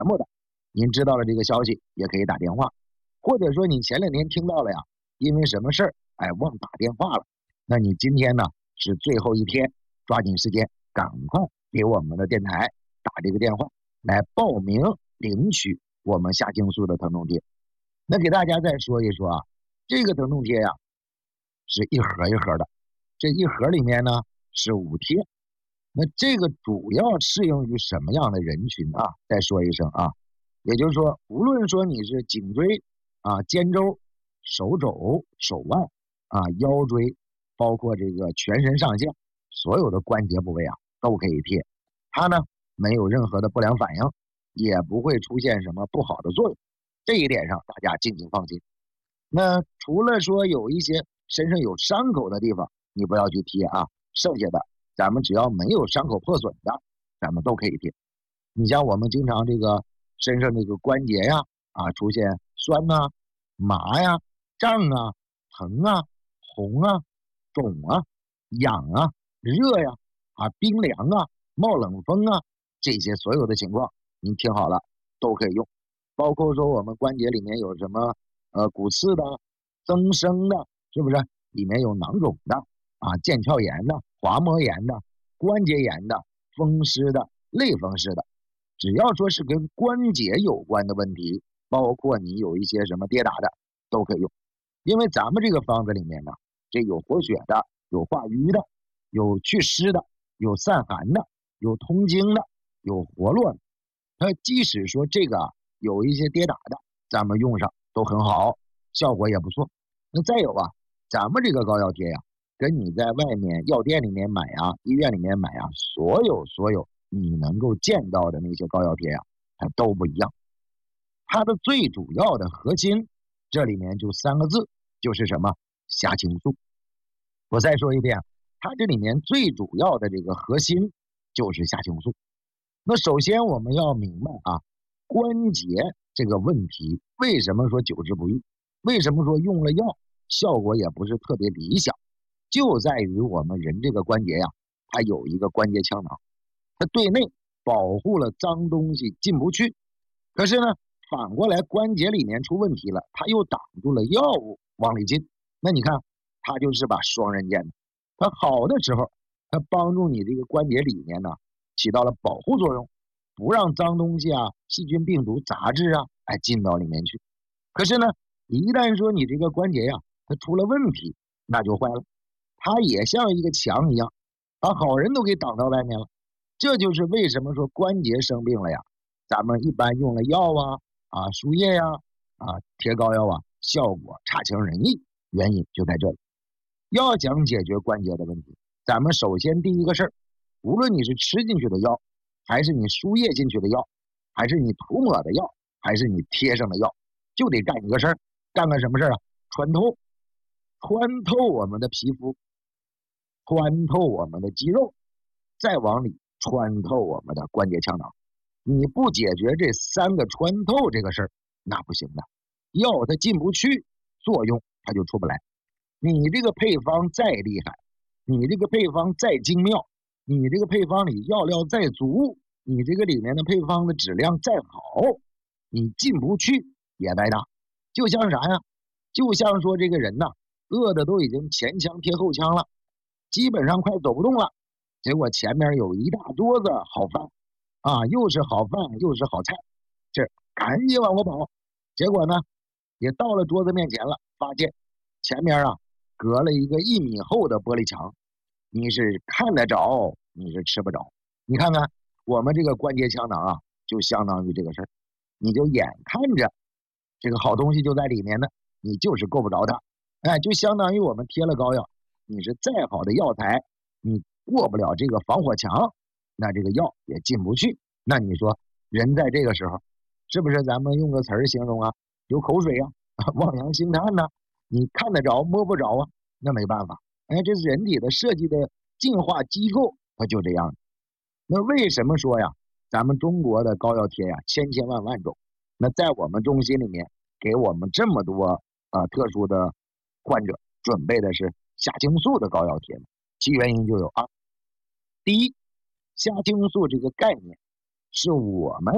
目的。您知道了这个消息，也可以打电话，或者说你前2天听到了呀，因为什么事儿，忘打电话了，那你今天呢是最后一天，抓紧时间，赶快给我们的电台打这个电话来报名领取我们虾青素的疼痛贴。那给大家再说一说啊，这个疼痛贴呀是一盒一盒的，这一盒里面呢是5贴。那这个主要适用于什么样的人群啊？再说一声啊，也就是说，无论说你是颈椎啊、肩周、手肘、手腕啊、腰椎，包括这个全身上下所有的关节部位啊，都可以贴。它呢没有任何的不良反应，也不会出现什么不好的作用。这一点上大家尽情放心。那除了说有一些身上有伤口的地方，你不要去贴啊，剩下的咱们只要没有伤口破损的，咱们都可以贴。你像我们经常这个身上这个关节呀，出现酸呐、麻呀、胀啊、疼啊、红啊、肿啊、痒啊、热呀、冰凉啊、冒冷风啊，这些所有的情况，您听好了，都可以用。包括说我们关节里面有什么骨刺的、增生的，是不是？里面有囊肿的腱鞘炎的、滑膜炎的、关节炎的、风湿的、类风湿的，只要说是跟关节有关的问题，包括你有一些什么跌打的，都可以用。因为咱们这个方子里面呢，这有活血的，有化瘀的，有祛湿的，有散寒的，有通经的，有活络的。那即使说这个有一些跌打的，咱们用上都很好，效果也不错。那再有咱们这个膏药贴呀，跟你在外面药店里面买医院里面买所有你能够见到的那些膏药贴呀，它都不一样。它的最主要的核心，这里面就3个字，就是什么？虾青素。我再说一遍，它这里面最主要的这个核心就是虾青素。那首先我们要明白关节这个问题为什么说久治不愈，为什么说用了药效果也不是特别理想，就在于我们人这个关节呀，它有一个关节腔囊，它对内保护了脏东西进不去，可是呢，反过来关节里面出问题了，它又挡住了药物往里进。那你看，它就是把双刃剑的。它好的时候，它帮助你这个关节里面呢，起到了保护作用，不让脏东西细菌、病毒、杂质进到里面去。可是呢，一旦说你这个关节呀，它出了问题，那就坏了。它也像一个墙一样，把好人都给挡到外面了。这就是为什么说关节生病了呀，咱们一般用了药输液呀贴膏药效果差强人意，原因就在这里。要想解决关节的问题，咱们首先第一个事儿，无论你是吃进去的药，还是你输液进去的药，还是你涂抹的药，还是你贴上的药，就得干一个事儿，干个什么事儿穿透，穿透我们的皮肤，穿透我们的肌肉，再往里穿透我们的关节腔囊。你不解决这3个穿透这个事儿，那不行的。药它进不去，作用它就出不来。你这个配方再厉害，你这个配方再精妙，你这个配方里药料再足，你这个里面的配方的质量再好，你进不去也白搭。就像啥呀？就像说这个人饿的都已经前腔贴后腔了，基本上快走不动了，结果前面有一大桌子好饭又是好饭又是好菜，这赶紧往过跑。结果呢，也到了桌子面前了，发现前面隔了一个1米厚的玻璃墙，你是看得着，你是吃不着。你看看我们这个关节腔囊就相当于这个事儿，你就眼看着这个好东西就在里面呢，你就是够不着它。就相当于我们贴了膏药，你是再好的药材，你过不了这个防火墙，那这个药也进不去。那你说人在这个时候，是不是咱们用个词儿形容流口水望洋兴叹呢？你看得着摸不着那没办法。这是人体的设计的进化机构，它就这样。那为什么说咱们中国的膏药贴千千万万种，那在我们中心里面给我们这么多特殊的患者准备的是虾青素的膏药贴呢？其原因就有第一，虾青素这个概念是我们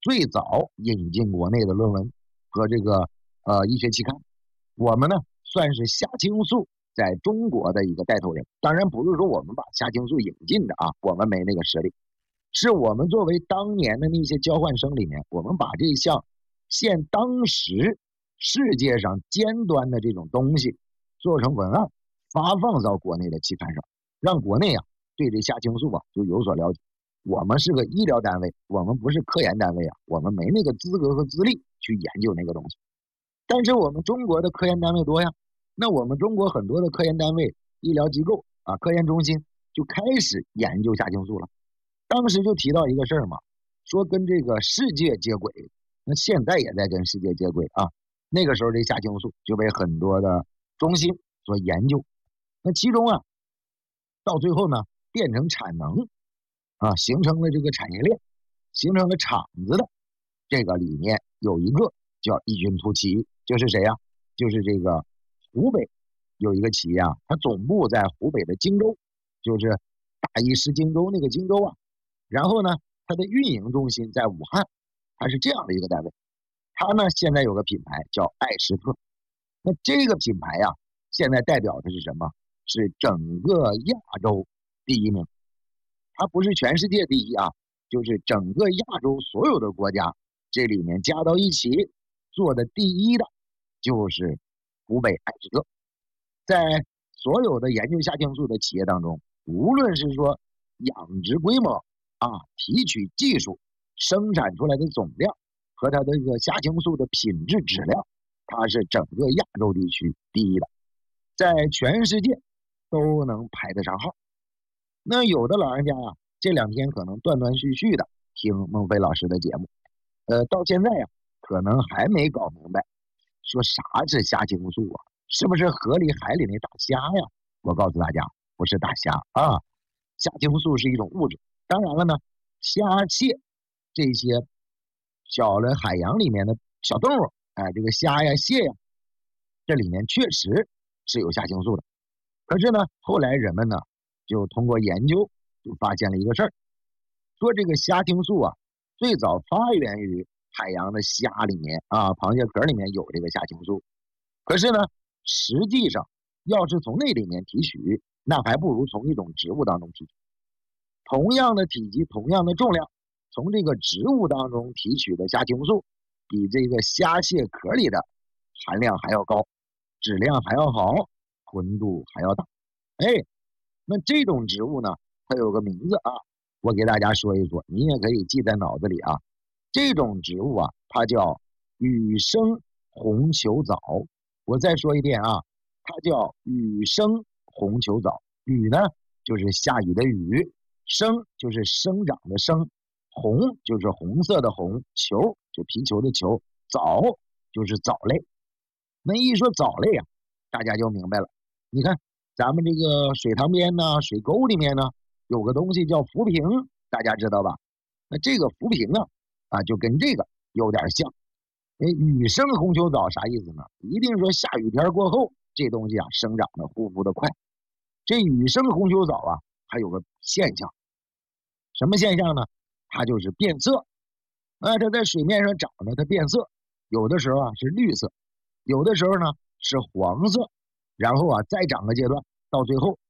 最早引进国内的论文和这个医学期刊。我们呢算是虾青素在中国的一个带头人。当然不是说我们把虾青素引进的啊，我们没那个实力，是我们作为当年的那些交换生里面，我们把这项现当时世界上尖端的这种东西做成文案，发放到国内的期刊上，让国内啊对这虾青素啊就有所了解。我们是个医疗单位，我们不是科研单位啊，我们没那个资格和资历去研究那个东西。但是我们中国的科研单位多呀，那我们中国很多的科研单位、医疗机构啊、科研中心就开始研究虾青素了。当时就提到一个事儿嘛，说跟这个世界接轨，那现在也在跟世界接轨啊。那个时候这虾青素就被很多的中心所研究，那其中啊，到最后呢，变成产能啊，形成了这个产业链，形成了厂子的这个里面有一个叫异军突起，就是谁呀？就是这个湖北有一个企业啊，它总部在湖北的荆州，就是大医师荆州那个荆州啊。然后呢，它的运营中心在武汉，它是这样的一个单位。它呢现在有个品牌叫艾施特，那这个品牌呀，现在代表的是什么？是整个亚洲第一名。它不是全世界第一啊，就是整个亚洲所有的国家这里面加到一起做的第一的，就是湖北艾施特。在所有的研究虾青素的企业当中，无论是说养殖规模啊、提取技术、生产出来的总量和它的这个虾青素的品质质量，它是整个亚洲地区第一的，在全世界都能排得上号。那有的老人家啊，这两天可能断断续续的听孟非老师的节目，到现在呀，可能还没搞明白，说啥是虾青素啊？是不是河里海里那大虾呀？我告诉大家，不是大虾啊，虾青素是一种物质。当然了呢，虾蟹这些小的海洋里面的小动物，哎，这个虾呀、蟹呀，这里面确实是有虾青素的。可是呢，后来人们呢就通过研究就发现了一个事儿，说这个虾青素啊，最早发源于海洋的虾里面啊，螃蟹壳里面有这个虾青素。可是呢，实际上要是从那里面提取，那还不如从一种植物当中提取。同样的体积，同样的重量，从这个植物当中提取的虾青素，比这个虾蟹壳里的含量还要高，质量还要好，纯度还要大。哎，那这种植物呢，它有个名字啊，我给大家说一说，你也可以记在脑子里啊。这种植物啊，它叫雨生红球藻。我再说一遍啊，它叫雨生红球藻。雨呢，就是下雨的雨；生就是生长的生；红就是红色的红；球就皮球的球；藻就是藻类。那一说藻类啊，大家就明白了。你看，咱们这个水塘边呢、水沟里面呢，有个东西叫浮萍，大家知道吧？那这个浮萍啊，就跟这个有点像。雨生红球藻啥意思呢？一定说下雨天过后，这东西啊生长的呼呼的快。这雨生红球藻啊，还有个现象，什么现象呢？它就是变色。它在水面上长呢，它变色，有的时候啊是绿色，有的时候呢是黄色，然后啊再长个阶段，到最后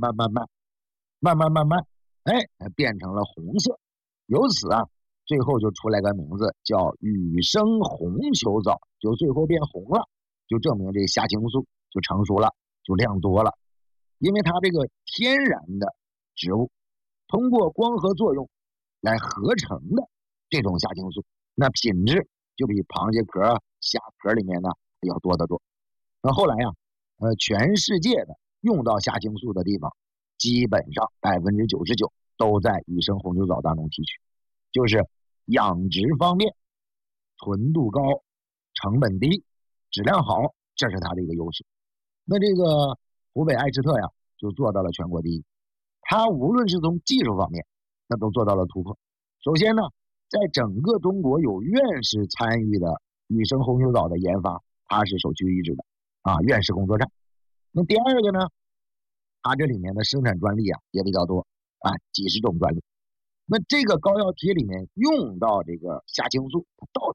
慢慢，哎，变成了红色。由此啊，最后就出来个名字叫雨生红球藻，就最后变红了，就证明这虾青素就成熟了，就量多了。因为它这个天然的植物通过光合作用来合成的这种虾青素，那品质就比螃蟹壳、虾壳里面呢要多得多。那后来呀，全世界的用到虾青素的地方，基本上99%都在雨生红球藻当中提取，就是养殖方面纯度高、成本低、质量好，这是它的一个优势。那这个湖北艾施特呀，就做到了全国第一。它无论是从技术方面，那都做到了突破。首先呢，在整个中国有院士参与的雨生红球藻的研发，它是首屈一指的啊，院士工作站。那第二个呢，它这里面的生产专利啊也比较多啊，几十种专利。 那这个膏药贴里面用到这个虾青素，它到